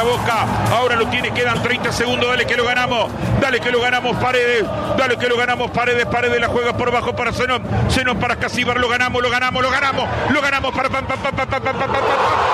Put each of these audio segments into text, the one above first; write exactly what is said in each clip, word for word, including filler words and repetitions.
para Boca. Ahora lo tiene, quedan treinta segundos. Dale que lo ganamos. Dale que lo ganamos, Paredes. Dale que lo ganamos, Paredes. Paredes la juega por bajo para Zenón. Zenón para Casíbar. Lo ganamos, lo ganamos, lo ganamos. Lo ganamos para pam pam pam pam pam pam pam pam.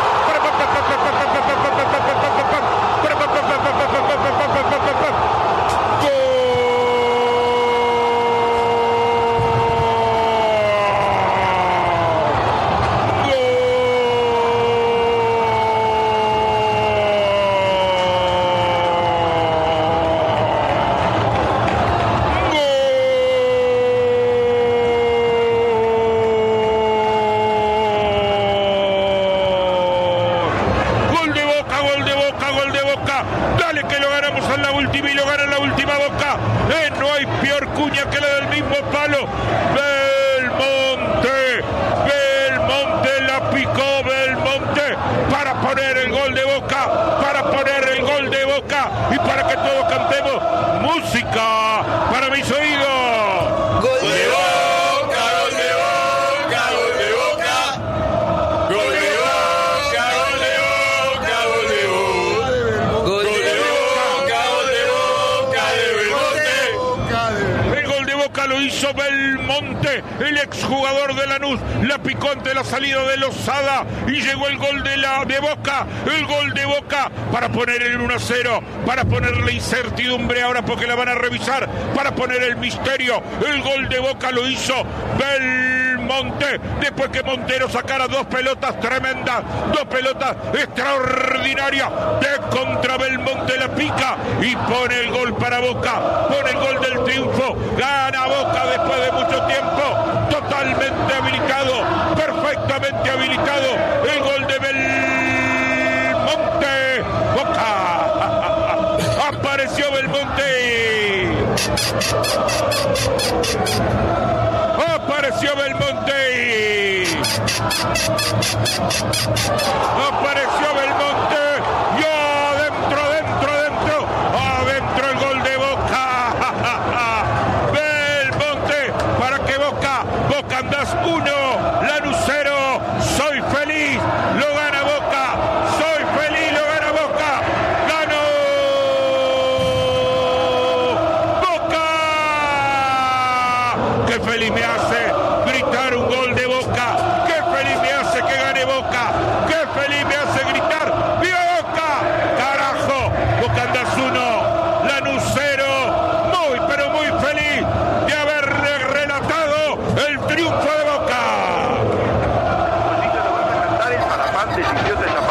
Dale que lo ganamos en la última y lo gana en la última Boca. Eh, no hay peor cuña que la del mismo palo. Belmonte, Belmonte la picó Belmonte para poner el gol de Boca, para poner el gol de Boca y para que todos cantemos música para mis oídos. Gol de Boca, gol de Boca, gol de Boca. Gol de Boca, gol de Boca, gol de Boca. Gol de Boca, gol de Boca de Belmonte. El gol de Boca lo hizo Belmonte, el exjugador de Lanús. La picó ante la salida de Lozada y llegó el gol de la de Boca. El gol de Boca para poner el uno a cero, para ponerle incertidumbre ahora porque la van a revisar, para poner el misterio. El gol de Boca lo hizo Belmonte después que Montero sacara dos pelotas tremendas, dos pelotas extraordinarias de contra Belmonte la pica y pone el gol para Boca, pone el gol del triunfo. Gana Boca después de mucho tiempo, totalmente habilitado, perfectamente habilitado. El gol de Belmonte. Boca. Apareció Belmonte. Apareció Belmonte. Apareció Belmonte. Y adentro, adentro, adentro. Adentro el gol de Boca. Belmonte para que Boca. Boca andás uno. Lanús cero. Soy feliz. Lo gana Boca. Soy feliz. Lo gana Boca. Ganó Boca. Qué feliz me hace gritar un gol de Boca. Qué feliz me hace que gane Boca. Qué feliz me hace gritar. ¡Viva Boca! ¡Carajo! Boca andás uno. Lanús cero. Muy, pero muy feliz de haber relatado el triunfo de Boca. Así que lo vas a cantar el parapante, si Dios te